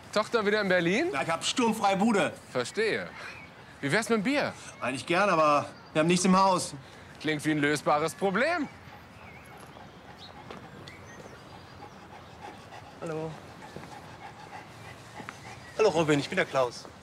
Tochter wieder in Berlin? Ja, ich hab sturmfreie Bude. Verstehe. Wie wär's mit dem Bier? Eigentlich gern, aber wir haben nichts im Haus. Klingt wie ein lösbares Problem. Hallo. Hallo Robin, ich bin der Klaus.